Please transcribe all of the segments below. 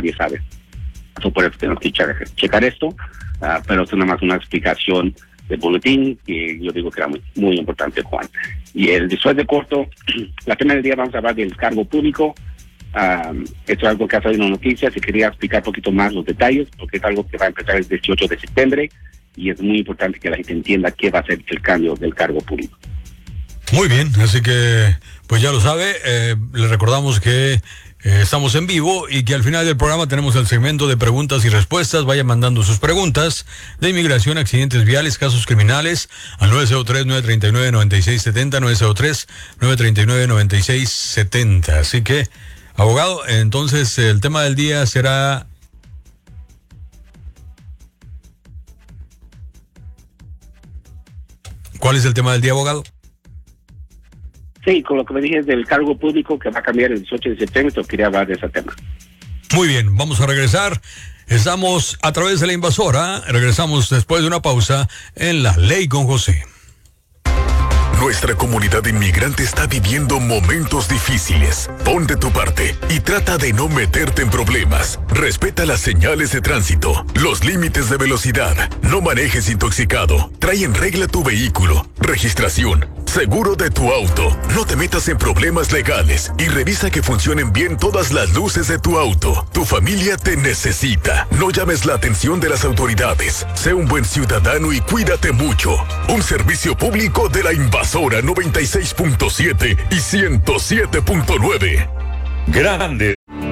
nadie sabe. Por eso tenemos que checar esto, pero es nada más una explicación del boletín que yo digo que era muy, muy importante, Juan. Y después de corto, la tema del día vamos a hablar del cargo público. Esto es algo que ha salido en noticias y quería explicar un poquito más los detalles, porque es algo que va a empezar el 18 de septiembre y es muy importante que la gente entienda qué va a ser el cambio del cargo público. Muy bien, así que pues ya lo sabe, le recordamos que estamos en vivo y que al final del programa tenemos el segmento de preguntas y respuestas. Vayan mandando sus preguntas de inmigración, accidentes viales, casos criminales al 903-939-9670, 903-939-9670. Así que, abogado, entonces el tema del día será... ¿Cuál es el tema del día, abogado? Sí, con lo que me dije del cargo público que va a cambiar el 18 de septiembre, quería hablar de ese tema. Muy bien, vamos a regresar. Estamos a través de La Invasora. Regresamos después de una pausa en La Ley con José. Nuestra comunidad inmigrante está viviendo momentos difíciles. Pon de tu parte y trata de no meterte en problemas. Respeta las señales de tránsito, los límites de velocidad. No manejes intoxicado. Trae en regla tu vehículo, registración, seguro de tu auto. No te metas en problemas legales y revisa que funcionen bien todas las luces de tu auto. Tu familia te necesita. No llames la atención de las autoridades. Sé un buen ciudadano y cuídate mucho. Un servicio público de La Invasora 96.7 y 107.9. Grande.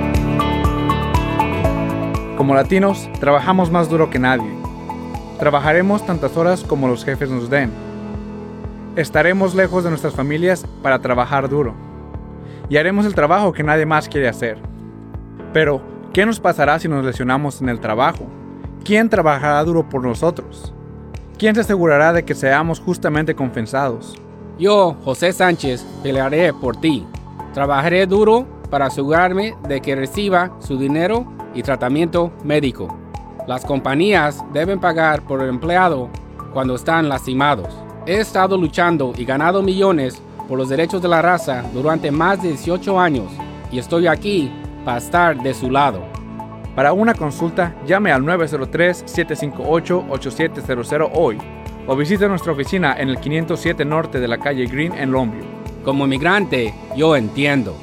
Como latinos, trabajamos más duro que nadie. Trabajaremos tantas horas como los jefes nos den. Estaremos lejos de nuestras familias para trabajar duro. Y haremos el trabajo que nadie más quiere hacer. Pero, ¿qué nos pasará si nos lesionamos en el trabajo? ¿Quién trabajará duro por nosotros? ¿Quién se asegurará de que seamos justamente compensados? Yo, José Sánchez, pelearé por ti. Trabajaré duro para asegurarme de que reciba su dinero y tratamiento médico. Las compañías deben pagar por el empleado cuando están lastimados. He estado luchando y ganado millones por los derechos de la raza durante más de 18 años y estoy aquí para estar de su lado. Para una consulta, llame al 903-758-8700 hoy o visite nuestra oficina en el 507 Norte de la calle Green en Longview. Como inmigrante, yo entiendo.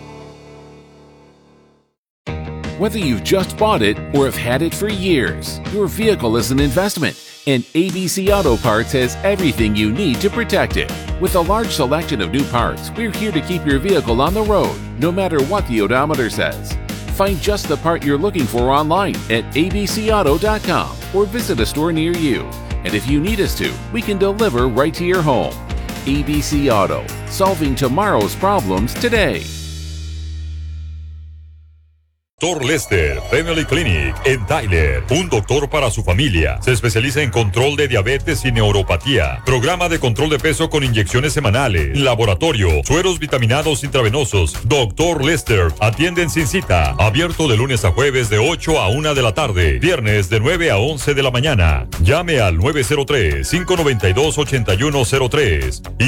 Whether you've just bought it or have had it for years, your vehicle is an investment, and ABC Auto Parts has everything you need to protect it. With a large selection of new parts, we're here to keep your vehicle on the road, no matter what the odometer says. Find just the part you're looking for online at abcauto.com or visit a store near you. And if you need us to, we can deliver right to your home. ABC Auto, solving tomorrow's problems today. Dr. Lester Family Clinic en Tyler, un doctor para su familia. Se especializa en control de diabetes y neuropatía. Programa de control de peso con inyecciones semanales. Laboratorio, sueros vitaminados intravenosos. Dr. Lester, atienden sin cita. Abierto de lunes a jueves de 8 a 1 de la tarde. Viernes de 9 a 11 de la mañana. Llame al 903-592-8103 y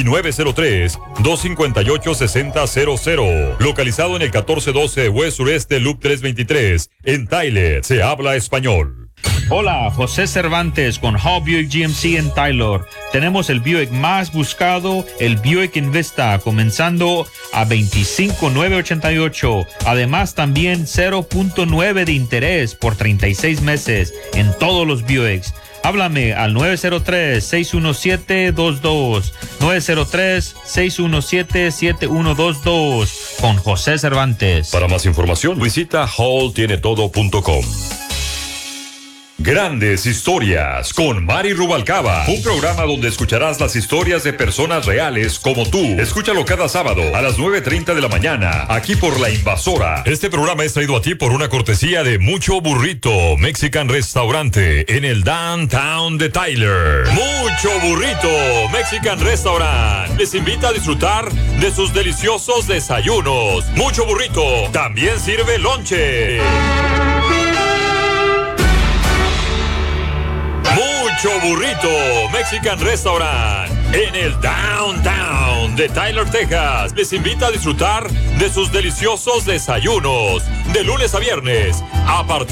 903-258-6000. Localizado en el 1412 West Sureste Loop 323 en Tyler. Se habla español. Hola, José Cervantes con Hall Buick GMC en Tyler. Tenemos el Buick más buscado, el Buick Envista, comenzando a $25,988. Además, también 0.9 de interés por 36 meses en todos los Buicks. Háblame al 903-617-22, 903-617-7122 con José Cervantes. Para más información, visita halltienetodo.com. Grandes Historias con Mari Rubalcaba, un programa donde escucharás las historias de personas reales como tú. Escúchalo cada sábado a las 9:30 de la mañana, aquí por La Invasora. Este programa es traído a ti por una cortesía de Mucho Burrito Mexican Restaurante en el downtown de Tyler. Mucho Burrito Mexican Restaurant les invita a disfrutar de sus deliciosos desayunos. Mucho Burrito también sirve lonche. Mucho Burrito Mexican Restaurant en el downtown de Tyler, Texas. Les invita a disfrutar de sus deliciosos desayunos de lunes a viernes a partir